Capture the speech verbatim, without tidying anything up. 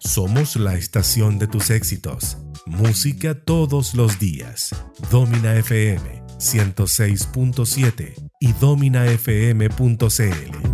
Somos la estación de tus éxitos. Música todos los días. Domina F M ciento seis punto siete y domina f m punto c l.